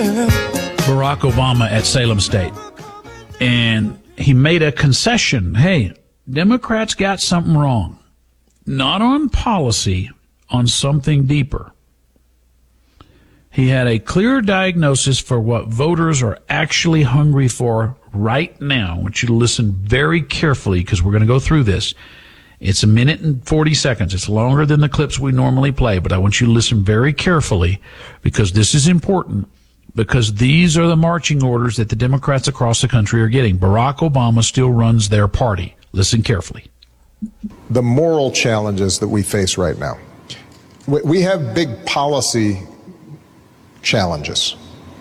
Barack Obama at Salem State. And he made a concession. Hey, Democrats got something wrong. Not on policy, on something deeper. He had a clear diagnosis for what voters are actually hungry for right now. I want you to listen very carefully because we're going to go through this. It's 1 minute and 40 seconds. It's longer than the clips we normally play, but I want you to listen very carefully because this is important, because these are the marching orders that the Democrats across the country are getting. Barack Obama still runs their party. Listen carefully. The moral challenges that we face right now. We have big policy challenges.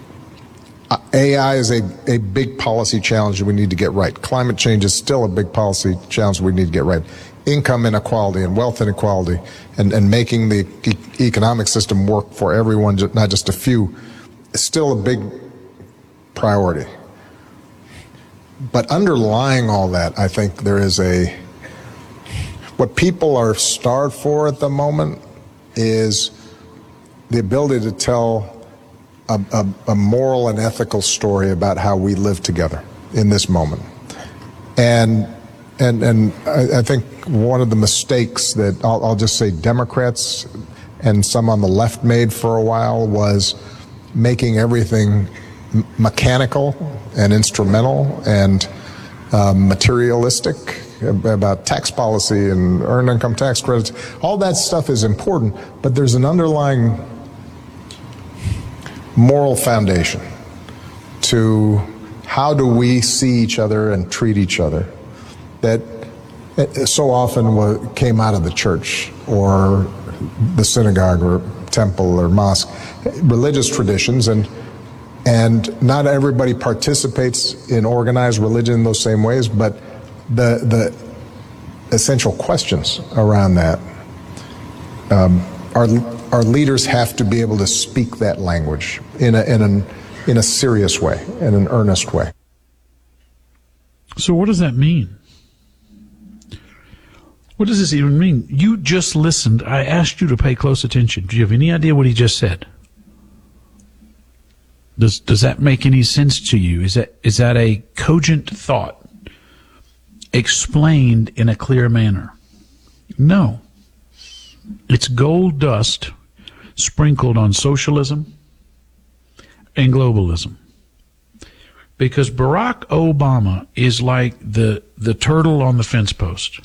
AI is a big policy challenge that we need to get right. Climate change is still a big policy challenge we need to get right. Income inequality and wealth inequality and making the economic system work for everyone, not just a few, is still a big priority. But underlying all that, I think there is what people are starved for at the moment is the ability to tell a moral and ethical story about how we live together in this moment. And I think one of the mistakes that I'll just say Democrats and some on the left made for a while was making everything mechanical and instrumental and materialistic about tax policy and earned income tax credits. All that stuff is important, but there's an underlying moral foundation to how do we see each other and treat each other that so often came out of the church or the synagogue or temple or mosque, religious traditions, and not everybody participates in organized religion in those same ways, but the essential questions around that our leaders have to be able to speak that language in a serious way, in an earnest way. So what does that mean? What does this even mean? You just listened. I asked you to pay close attention. Do you have any idea what he just said? Does that make any sense to you? Is that a cogent thought explained in a clear manner? No. It's gold dust sprinkled on socialism and globalism. Because Barack Obama is like the turtle on the fence post.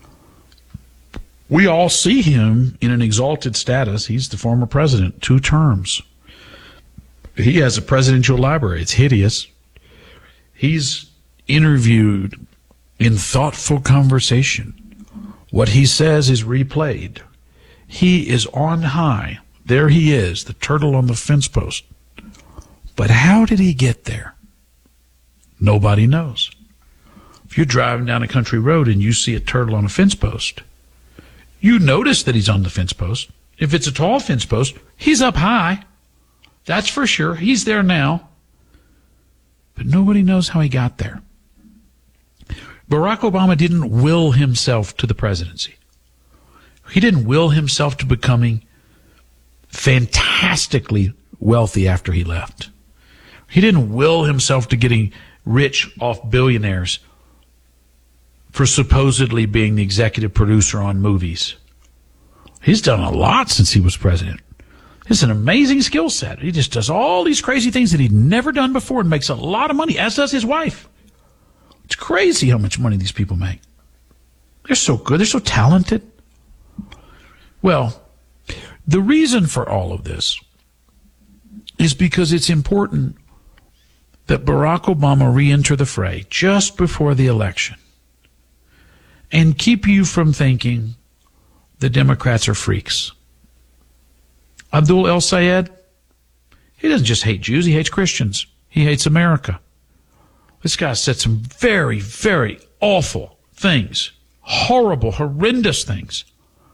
We all see him in an exalted status. He's the former president, 2 terms. He has a presidential library. It's hideous. He's interviewed in thoughtful conversation. What he says is replayed. He is on high. There he is, the turtle on the fence post. But how did he get there? Nobody knows. If you're driving down a country road and you see a turtle on a fence post, you notice that he's on the fence post. If it's a tall fence post, he's up high. That's for sure. He's there now. But nobody knows how he got there. Barack Obama didn't will himself to the presidency. He didn't will himself to becoming fantastically wealthy after he left. He didn't will himself to getting rich off billionaires for supposedly being the executive producer on movies. He's done a lot since he was president. It's an amazing skill set. He just does all these crazy things that he'd never done before and makes a lot of money, as does his wife. It's crazy how much money these people make. They're so good. They're so talented. Well, the reason for all of this is because it's important that Barack Obama re-enter the fray just before the election and keep you from thinking the Democrats are freaks. Abdul El-Sayed, he doesn't just hate Jews, he hates Christians. He hates America. This guy said some very, very awful things, horrible, horrendous things.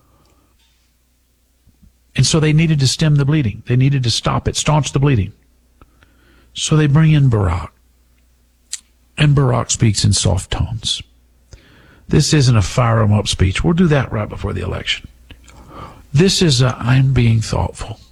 And so they needed to stem the bleeding. They needed to stop it, staunch the bleeding. So they bring in Barack. And Barack speaks in soft tones. This isn't a fire 'em up speech. We'll do that right before the election. This is I'm being thoughtful.